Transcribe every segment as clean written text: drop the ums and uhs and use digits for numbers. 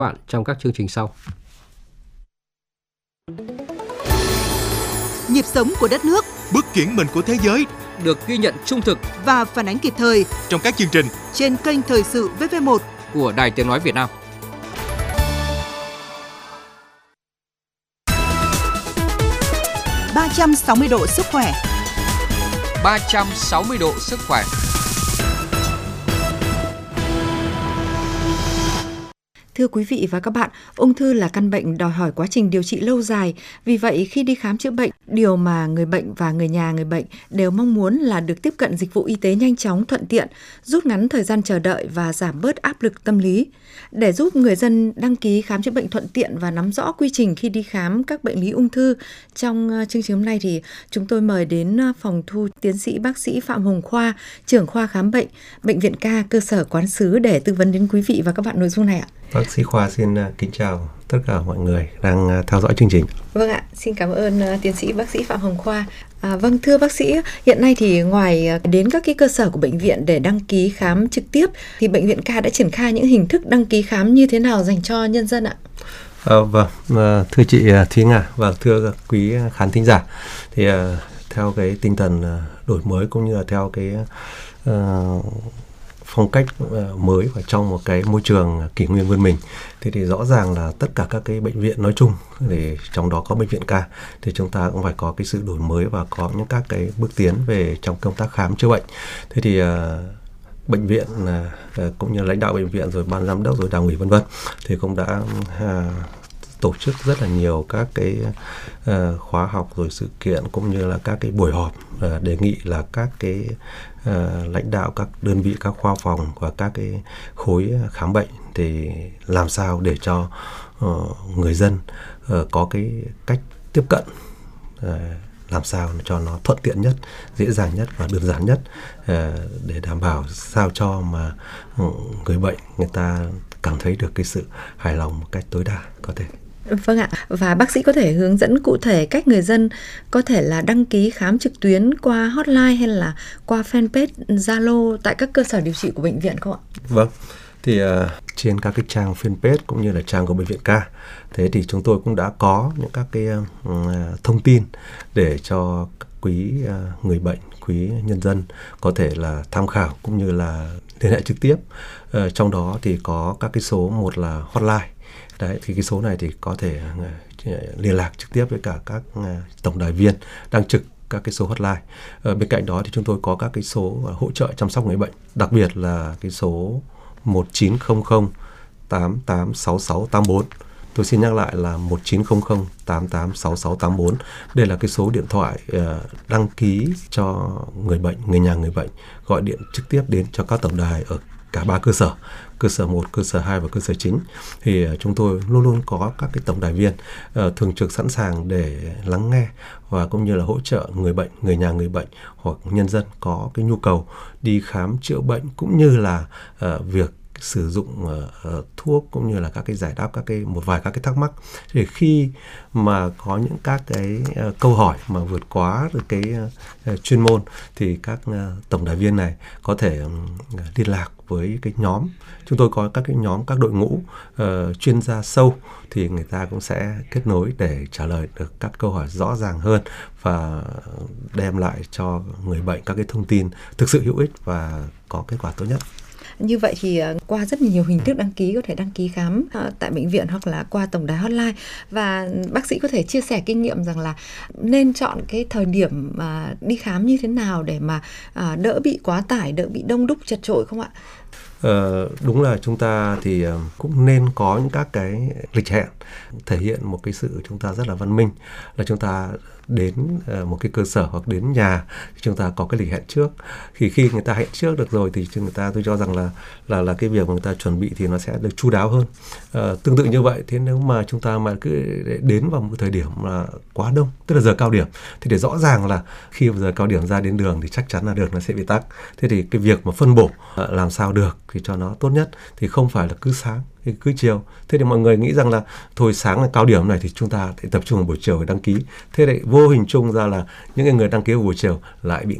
bạn trong các chương trình sau. Nhịp sống của đất nước, bước chuyển mình của thế giới được ghi nhận trung thực và phản ánh kịp thời trong các chương trình trên kênh Thời sự VV1 của Đài Tiếng nói Việt Nam. .360 độ sức khỏe. 360 độ sức khỏe. Thưa quý vị và các bạn, ung thư là căn bệnh đòi hỏi quá trình điều trị lâu dài. Vì vậy, khi đi khám chữa bệnh, điều mà người bệnh và người nhà người bệnh đều mong muốn là được tiếp cận dịch vụ y tế nhanh chóng, thuận tiện, rút ngắn thời gian chờ đợi và giảm bớt áp lực tâm lý. Để giúp người dân đăng ký khám chữa bệnh thuận tiện và nắm rõ quy trình khi đi khám các bệnh lý ung thư, trong chương trình hôm nay thì chúng tôi mời đến phòng thu tiến sĩ bác sĩ Phạm Hồng Khoa, trưởng khoa khám bệnh, Bệnh viện Ca cơ sở Quán Sứ để tư vấn đến quý vị và các bạn nội dung này ạ. Bác sĩ Khoa xin kính chào tất cả mọi người đang theo dõi chương trình. Vâng ạ, xin cảm ơn tiến sĩ bác sĩ Phạm Hồng Khoa. Vâng, thưa bác sĩ, hiện nay thì ngoài đến các cái cơ sở của bệnh viện để đăng ký khám trực tiếp, thì Bệnh viện Ca đã triển khai những hình thức đăng ký khám như thế nào dành cho nhân dân ạ? Vâng, thưa chị Thúy Nga và thưa quý khán thính giả, thì theo cái tinh thần đổi mới cũng như là theo cái phong cách mới và trong một cái môi trường kỷ nguyên vươn mình, thì rõ ràng là tất cả các cái bệnh viện nói chung, thì trong đó có Bệnh viện Ca, thì chúng ta cũng phải có cái sự đổi mới và có những các cái bước tiến về trong công tác khám chữa bệnh. Thế thì bệnh viện cũng như lãnh đạo bệnh viện rồi ban giám đốc rồi đảng ủy vân vân thì cũng đã tổ chức rất là nhiều các cái khóa học rồi sự kiện cũng như là các cái buổi họp đề nghị là các cái lãnh đạo các đơn vị, các khoa phòng và các cái khối khám bệnh thì làm sao để cho người dân có cái cách tiếp cận làm sao cho nó thuận tiện nhất, dễ dàng nhất và đơn giản nhất để đảm bảo sao cho mà người bệnh người ta cảm thấy được cái sự hài lòng một cách tối đa có thể. Vâng ạ, và bác sĩ có thể hướng dẫn cụ thể cách người dân có thể là đăng ký khám trực tuyến qua hotline hay là qua fanpage Zalo tại các cơ sở điều trị của bệnh viện không ạ? Vâng, thì trên các cái trang fanpage cũng như là trang của Bệnh viện Ca, thế thì chúng tôi cũng đã có những các cái thông tin để cho quý người bệnh, quý nhân dân có thể là tham khảo cũng như là liên hệ trực tiếp. Trong đó thì có các cái số, một là hotline. Đấy, thì cái số này thì có thể liên lạc trực tiếp với cả các tổng đài viên đang trực các cái số hotline. Bên cạnh đó thì chúng tôi có các cái số hỗ trợ chăm sóc người bệnh, đặc biệt là cái số 1900 886684. Tôi xin nhắc lại là 1900 886684. Đây là cái số điện thoại đăng ký cho người bệnh, người nhà người bệnh gọi điện trực tiếp đến cho các tổng đài ở cả 3 cơ sở. Cơ sở 1, cơ sở 2 và cơ sở chính. Thì chúng tôi luôn luôn có các cái tổng đài viên thường trực sẵn sàng để lắng nghe và cũng như là hỗ trợ người bệnh, người nhà người bệnh hoặc nhân dân có cái nhu cầu đi khám chữa bệnh cũng như là việc sử dụng thuốc cũng như là các cái giải đáp một vài các cái thắc mắc. Thì khi mà có những các cái câu hỏi mà vượt quá được cái chuyên môn thì các tổng đài viên này có thể liên lạc với cái nhóm. Chúng tôi có các cái nhóm, các đội ngũ chuyên gia sâu thì người ta cũng sẽ kết nối để trả lời được các câu hỏi rõ ràng hơn và đem lại cho người bệnh các cái thông tin thực sự hữu ích và có kết quả tốt nhất. Như vậy thì qua rất nhiều hình thức đăng ký, có thể đăng ký khám tại bệnh viện hoặc là qua tổng đài hotline. Và bác sĩ có thể chia sẻ kinh nghiệm rằng là nên chọn cái thời điểm mà đi khám như thế nào để mà đỡ bị quá tải, đỡ bị đông đúc chật chội không ạ? Đúng là chúng ta thì cũng nên có những các cái lịch hẹn thể hiện một cái sự chúng ta rất là văn minh, là chúng ta đến một cái cơ sở hoặc đến nhà chúng ta có cái lịch hẹn trước. Khi người ta hẹn trước được rồi thì tôi cho rằng là cái việc mà người ta chuẩn bị thì nó sẽ được chu đáo hơn. Tương tự như vậy, thế nếu mà chúng ta mà cứ đến vào một thời điểm là quá đông, tức là giờ cao điểm, thì để rõ ràng là khi giờ cao điểm ra đến đường thì chắc chắn là đường nó sẽ bị tắc. Thế thì cái việc mà phân bổ làm sao được thì cho nó tốt nhất thì không phải là cứ sáng thì cứ chiều. Thế thì mọi người nghĩ rằng là thôi sáng là cao điểm này thì chúng ta tập trung vào buổi chiều để đăng ký. Thế thì vô hình chung ra là những người đăng ký vào buổi chiều lại bị nghẽn.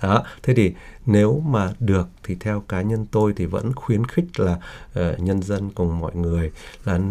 Đó, thế thì nếu mà được thì theo cá nhân tôi thì vẫn khuyến khích là nhân dân cùng mọi người là